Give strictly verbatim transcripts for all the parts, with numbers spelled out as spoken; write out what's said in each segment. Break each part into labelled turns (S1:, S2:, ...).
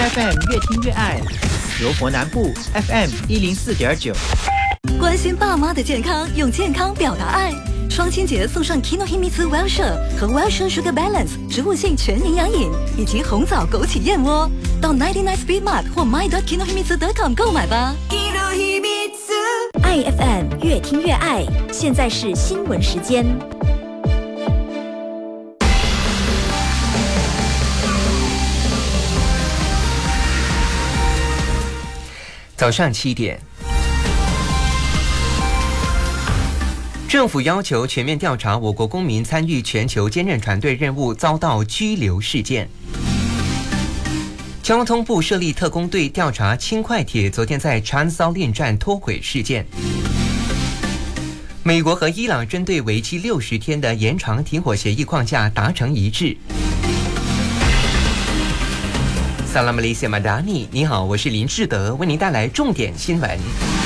S1: F M 越听越爱，柔佛南部 F M 一零四点九。
S2: 关心爸妈的健康，用健康表达爱。双亲节送上 Kinohimitsu Wellshire 和 Wellshire Sugar Balance 植物性全营养饮，以及红枣枸杞燕窝。到九十九 Speed Mart 或 my dot kinohimitsu dot com 购买吧。
S3: 爱 F M 越听越爱，现在是新闻时间。
S4: 早上七点，政府要求全面调查我国公民参与全球坚韧船队任务遭到拘留事件。交通部设立特工队调查轻快铁昨天在长沙链站脱轨事件。美国和伊朗针对为期六十天的延长停火协议框架达成一致。萨拉马雷西马达尼，你好，我是林志德，为您带来重点新闻。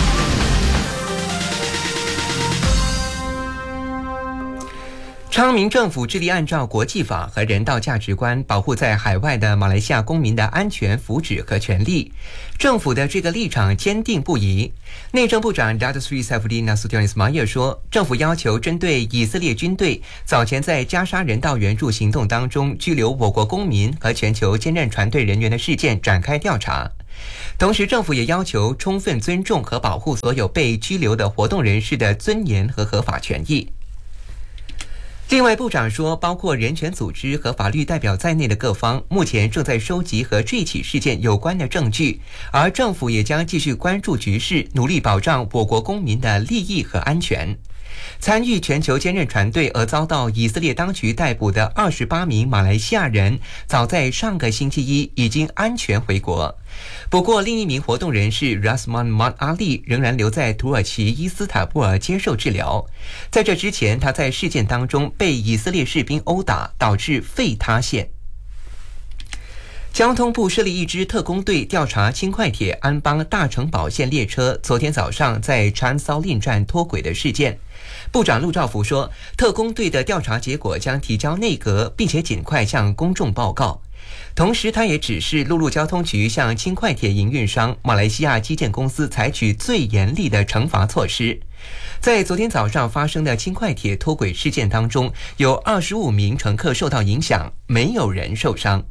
S4: 昌明政府致力按照国际法和人道价值观，保护在海外的马来西亚公民的安全、福祉和权利。政府的这个立场坚定不移。内政部长 Datuk Seri Saifuddin Nasution Ismail 说，政府要求针对以色列军队早前在加沙人道援助行动当中拘留我国公民和全球坚韧船队人员的事件展开调查。同时，政府也要求充分尊重和保护所有被拘留的活动人士的尊严和合法权益。另外，部长说，包括人权组织和法律代表在内的各方，目前正在收集和这起事件有关的证据，而政府也将继续关注局势，努力保障我国公民的利益和安全。参与全球坚韧船队而遭到以色列当局逮捕的二十八名马来西亚人，早在上个星期一已经安全回国。不过，另一名活动人士 Rasman Mat Ali 仍然留在土耳其伊斯坦布尔接受治疗。在这之前，他在事件当中被以色列士兵殴打，导致肺塌陷。交通部设立一支特工队调查轻快铁安邦大城堡线列车昨天早上在长沙链站脱轨的事件。部长陆兆福说，特工队的调查结果将提交内阁，并且尽快向公众报告。同时，他也指示陆路交通局向轻快铁营运商马来西亚基建公司采取最严厉的惩罚措施。在昨天早上发生的轻快铁脱轨事件当中，有二十五名乘客受到影响，没有人受伤。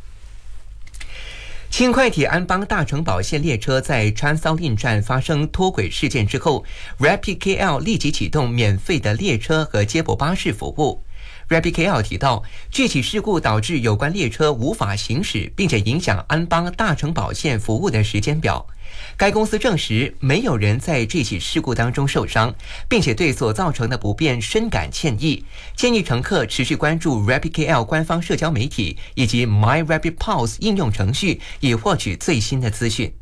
S4: 轻快铁安邦大城堡线列车在长沙链站发生脱轨事件之后 ，Rapid K L 立即启动免费的列车和接驳巴士服务。Rapid K L 提到，这起事故导致有关列车无法行驶，并且影响安邦大城堡线服务的时间表。该公司证实，没有人在这起事故当中受伤，并且对所造成的不便深感歉意，建议乘客持续关注 Rapid K L 官方社交媒体以及 My Rapid Pulse 应用程序，以获取最新的资讯。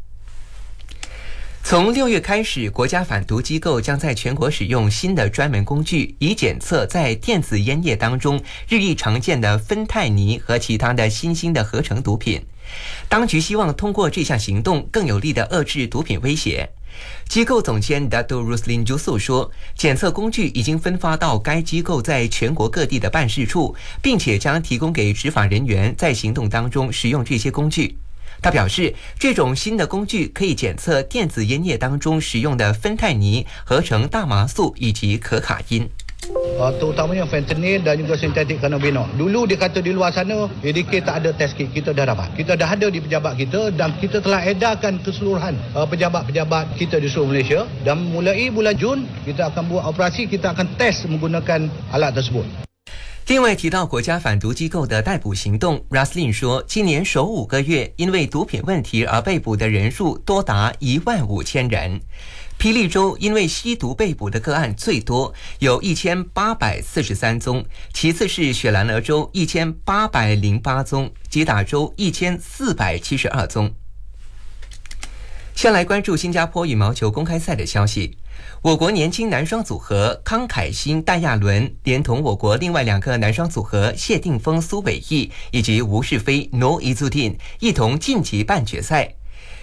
S4: 从六月开始，国家反毒机构将在全国使用新的专门工具，以检测在电子烟叶当中日益常见的芬太尼和其他的新兴的合成毒品。当局希望通过这项行动，更有力地遏制毒品威胁。机构总监 Dato Ruslin Jusu 说，检测工具已经分发到该机构在全国各地的办事处，并且将提供给执法人员在行动当中使用这些工具。他表示，这种新的工具可以检测电子烟叶当中使用的芬太尼、合成大麻素以及可卡因。
S5: Uh, terutamanya fentanyl dan juga sintetik cannabinoid. Dulu dia kata di luar sana A D K tak ada test kit, kita dah dapat. Kita dah ada di pejabat kita dan kita telah edarkan keseluruhan uh, pejabat-pejabat kita di seluruh Malaysia. Dan mulai bulan Jun kita akan buat operasi, kita akan test menggunakan alat tersebut.
S4: 另外提到国家反毒机构的逮捕行动 ，Raslin 说，今年首五个月因为毒品问题而被捕的人数多达一万五千人。霹雳州因为吸毒被捕的个案最多，有一千八百四十三宗，其次是雪兰莪州一千八百零八宗，吉打州一千四百七十二宗。先来关注新加坡羽毛球公开赛的消息。我国年轻男双组合康凯欣、戴亚伦，连同我国另外两个男双组合谢定峰、苏伟毅以及吴世飞 Noor Izzuddin 一同晋级半决赛。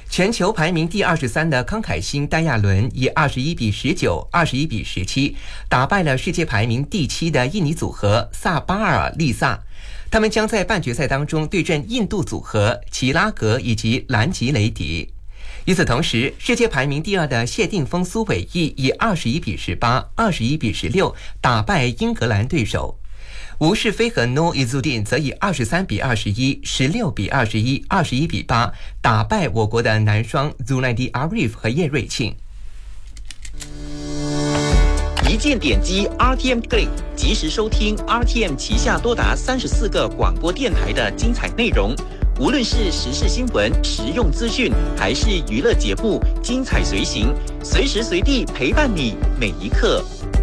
S4: 全球排名第二十三的康凯辛戴亚伦以二十一比十九、二十一比十七打败了世界排名第七的印尼组合萨巴尔丽萨。他们将在半决赛当中对阵印度组合齐拉格以及兰吉雷迪。与此同时，世界排名第二的谢定峰苏伟毅以二十一比十八、二十一比十六打败英格兰对手。吴世飞和 Noor Izzuddin 则以二十三比二十一、十六比二十一、二十一比八打败我国的男双 Zunaidi Arif 和叶瑞庆。
S6: 一键点击 R T M Play， 及时收听 R T M 旗下多达三十四个广播电台的精彩内容。无论是时事新闻、实用资讯，还是娱乐节目，精彩随行，随时随地陪伴你每一刻。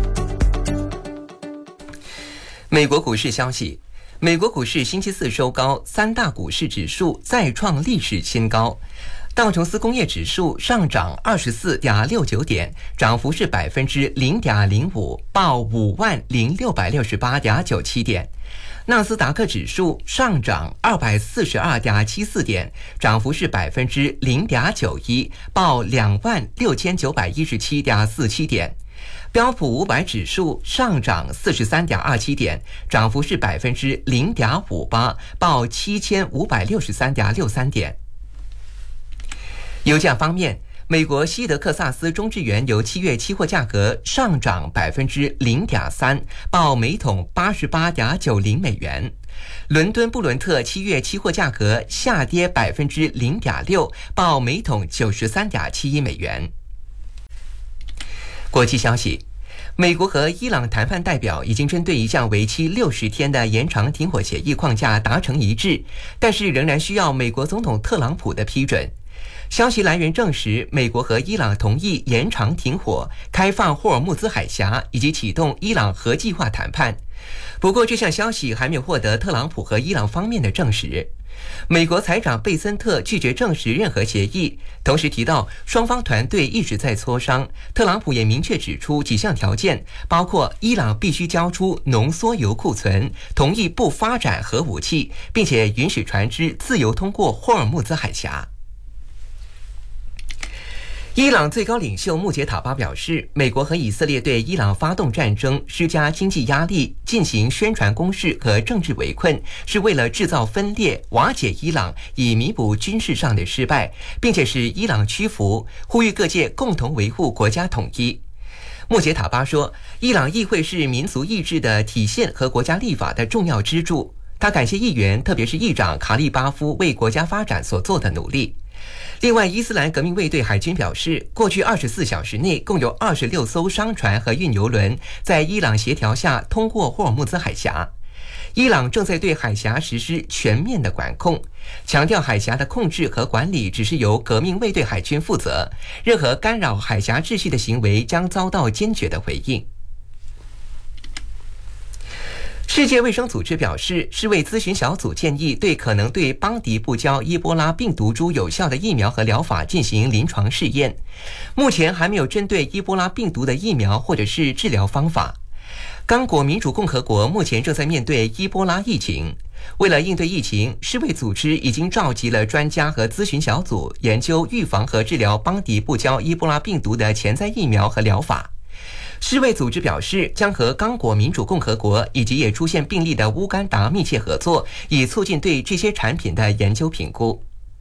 S4: 美国股市消息，美国股市星期四收高，三大股市指数再创历史新高。道琼斯工业指数上涨二十四点六九点，涨幅是百分之零点零五，报五万零六百六十八点九七点。纳斯达克指数上涨二百四十二点七四点，涨幅是百分之零点九一，报两万六千九百一十七点四七点。标普五百指数上涨四十三点二七点，涨幅是百分之零点五八，报七千五百六十三点六三点。油价方面，美国西德克萨斯中质原油七月期货价格上涨百分之零点三，报每桶八十八点九零美元。伦敦布伦特七月期货价格下跌百分之零点六，报每桶九十三点七一美元。国际消息，美国和伊朗谈判代表已经针对一项为期六十天的延长停火协议框架达成一致，但是仍然需要美国总统特朗普的批准。消息来源证实，美国和伊朗同意延长停火、开放霍尔木兹海峡以及启动伊朗核计划谈判。不过，这项消息还没有获得特朗普和伊朗方面的证实。美国财长贝森特拒绝证实任何协议，同时提到双方团队一直在磋商。特朗普也明确指出几项条件，包括伊朗必须交出浓缩铀库存，同意不发展核武器，并且允许船只自由通过霍尔木兹海峡。伊朗最高领袖穆杰塔巴表示，美国和以色列对伊朗发动战争，施加经济压力，进行宣传攻势和政治围困，是为了制造分裂，瓦解伊朗，以弥补军事上的失败，并且使伊朗屈服，呼吁各界共同维护国家统一。穆杰塔巴说，伊朗议会是民族意志的体现和国家立法的重要支柱。他感谢议员，特别是议长卡利巴夫为国家发展所做的努力。另外，伊斯兰革命卫队海军表示，过去二十四小时内共有二十六艘商船和运油轮在伊朗协调下通过霍尔木兹海峡。伊朗正在对海峡实施全面的管控，强调海峡的控制和管理只是由革命卫队海军负责，任何干扰海峡秩序的行为将遭到坚决的回应。世界卫生组织表示，世卫咨询小组建议对可能对邦迪布胶伊波拉病毒株有效的疫苗和疗法进行临床试验。目前还没有针对伊波拉病毒的疫苗或者是治疗方法。刚果民主共和国目前正在面对伊波拉疫情，为了应对疫情，世卫组织已经召集了专家和咨询小组，研究预防和治疗邦迪布胶伊波拉病毒的潜在疫苗和疗法。世卫组织表示，将和刚果民主共和国以及也出现病例的乌干达密切合作，以促进对这些产品的研究评估。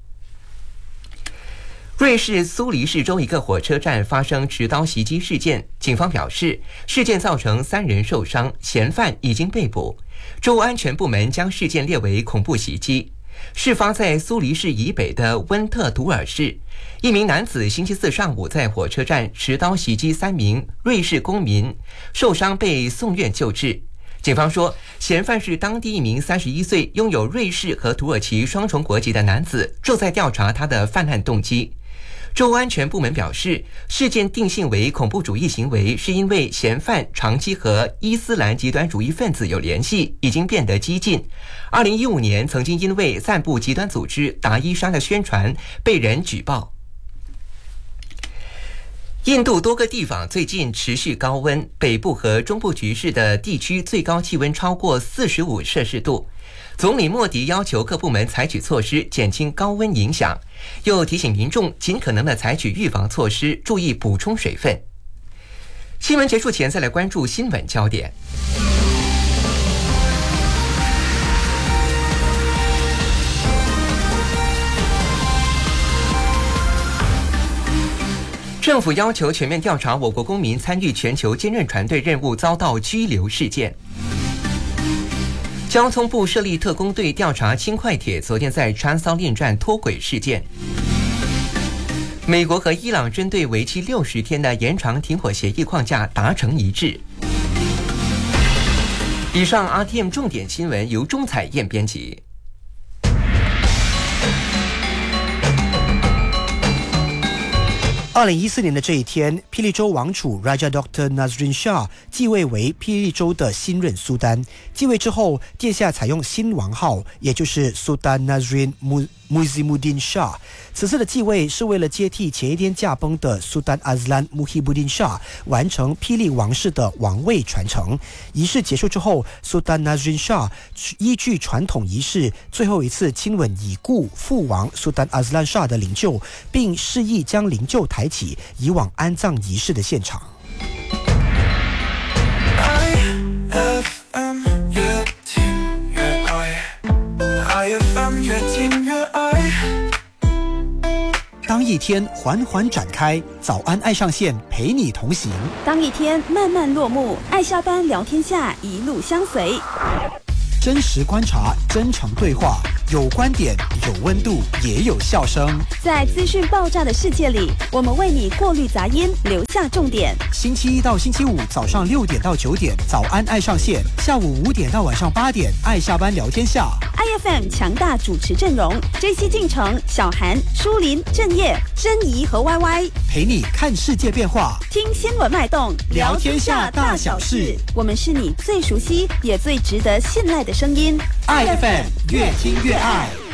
S4: 瑞士苏黎世州一个火车站发生持刀袭击事件，警方表示，事件造成三人受伤，嫌犯已经被捕。州安全部门将事件列为恐怖袭击。事发在苏黎世以北的温特图尔市，一名男子星期四上午在火车站持刀袭击三名瑞士公民，受伤被送院救治。警方说，嫌犯是当地一名三十一岁、拥有瑞士和土耳其双重国籍的男子，正在调查他的犯案动机。州安全部门表示，事件定性为恐怖主义行为，是因为嫌犯长期和伊斯兰极端主义分子有联系，已经变得激进。二零一五年曾经因为散布极端组织达伊沙的宣传被人举报。印度多个地方最近持续高温，北部和中部局势的地区最高气温超过四十五摄氏度。 总理莫迪要求各部门采取措施减轻高温影响，又提醒民众尽可能的采取预防措施，注意补充水分。新闻结束前，再来关注新闻焦点。政府要求全面调查我国公民参与全球坚韧船队任务遭到拘留事件。交通部设立特工队调查轻快铁昨天在川骚链站脱轨事件。美国和伊朗针对为期六十天的延长停火协议框架达成一致。以上 R T M 重点新闻由钟彩燕编辑。
S7: 二零一四年的这一天，霹雳州王储 Raja Doctor Nazrin Shah 继位为霹雳州的新任苏丹。继位之后，殿下采用新王号，也就是 Sultan Nazrin Muizimuddin Shah。此次的继位是为了接替前一天驾崩的 Sultan Azlan Muhyiddin Shah， 完成霹雳王室的王位传承。仪式结束之后 ，Sultan Nazrin Shah 依据传统仪式，最后一次亲吻已故父王 Sultan Azlan Shah 的灵柩，并示意将灵柩抬起，移往安葬仪式的现场。当一天缓缓展开，早安爱上线陪你同行；
S3: 当一天慢慢落幕，爱下班聊天下一路相随。
S7: 真实观察，真诚对话，有观点，有温度，也有笑声。
S3: 在资讯爆炸的世界里，我们为你过滤杂音，留下重点。
S7: 星期一到星期五早上六点到九点，早安爱上线；下午五点到晚上八点，爱下班聊天下。
S3: I F M 强大主持阵容 ：J C 进城、小韩、舒林、郑业、珍怡和 Y Y，
S7: 陪你看世界变化，
S3: 听新闻脉动，
S7: 聊天下大小事。
S3: 我们是你最熟悉也最值得信赖的声音。
S7: I F M 越听越爱。